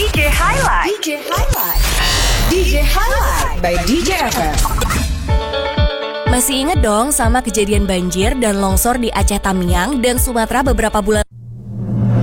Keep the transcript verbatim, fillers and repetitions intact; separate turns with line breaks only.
J Highlight. D J Highlight. D J Highlight by D J F M.
Masih ingat dong sama kejadian banjir dan longsor di Aceh Tamiang dan Sumatera beberapa bulan